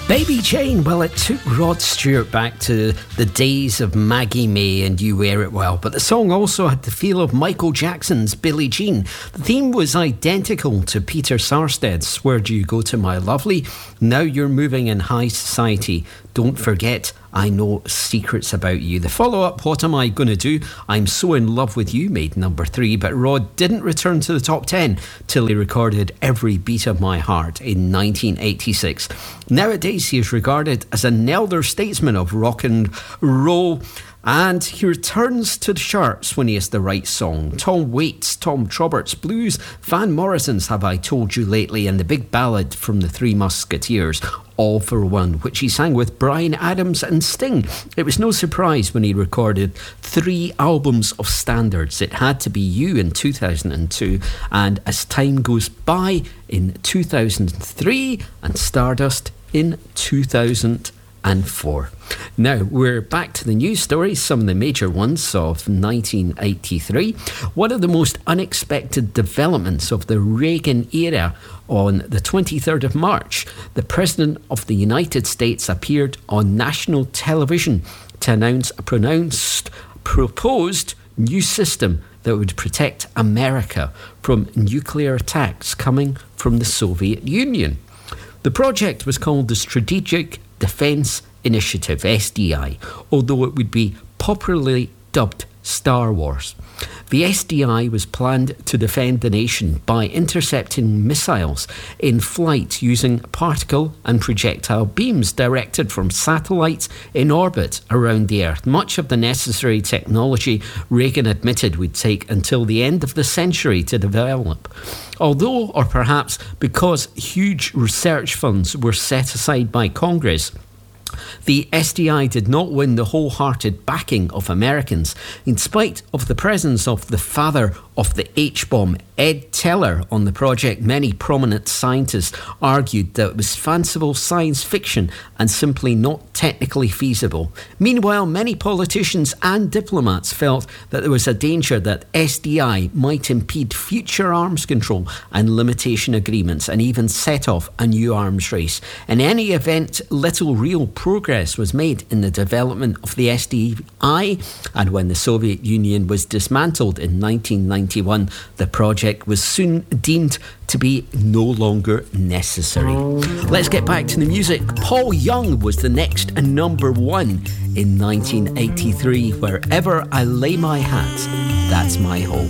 Baby Jane, well, it took Rod Stewart back to the days of Maggie May and You Wear It Well, but the song also had the feel of Michael Jackson's Billie Jean. The theme was identical to Peter Sarstedt's Where Do You Go to My Lovely? Now you're moving in high society. Don't forget, I know secrets about you. The follow-up, What Am I Gonna Do? I'm So In Love With You, made number 3, but Rod didn't return to the top 10 till he recorded Every Beat of My Heart in 1986. Nowadays, he is regarded as an elder statesman of rock and roll, and he returns to the charts when he has the right song. Tom Waits, Tom Roberts Blues, Van Morrison's Have I Told You Lately, and the big ballad from the Three Musketeers, All for One, which he sang with Bryan Adams and Sting. It was no surprise when he recorded 3 albums of standards. It Had to Be You in 2002, and As Time Goes By in 2003, and Stardust in 2004. Now, we're back to the news stories, some of the major ones of 1983. One of the most unexpected developments of the Reagan era: on the 23rd of March, the President of the United States appeared on national television to announce a proposed new system that would protect America from nuclear attacks coming from the Soviet Union. The project was called the Strategic Defence Initiative, SDI, although it would be popularly dubbed Star Wars. The SDI was planned to defend the nation by intercepting missiles in flight using particle and projectile beams directed from satellites in orbit around the Earth. Much of the necessary technology Reagan admitted would take until the end of the century to develop. Although, or perhaps because huge research funds were set aside by Congress, the SDI did not win the wholehearted backing of Americans, in spite of the presence of the father of the H-bomb, Ed Teller, on the project. Many prominent scientists argued that it was fanciful science fiction and simply not technically feasible. Meanwhile, many politicians and diplomats felt that there was a danger that SDI might impede future arms control and limitation agreements and even set off a new arms race. In any event, little real progress was made in the development of the SDI, and when the Soviet Union was dismantled in 1991, the project was soon deemed to be no longer necessary. Let's get back to the music. Paul Young was the next number 1 in 1983. Wherever I lay my hat, that's my home.